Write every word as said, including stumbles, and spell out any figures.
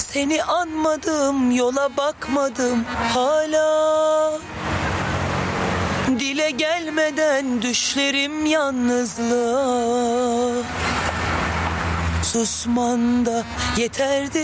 Seni anmadım, yola bakmadım hala. Dile gelmeden düşlerim yalnızlığa. Susman da yeterdi.